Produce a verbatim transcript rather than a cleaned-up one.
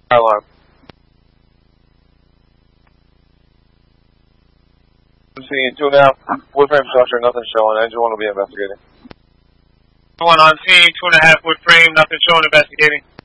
Alarm. See, two and a half, wood frame structure, nothing showing. Engine one will be investigating. One on scene, two and a half wood frame, nothing showing, investigating.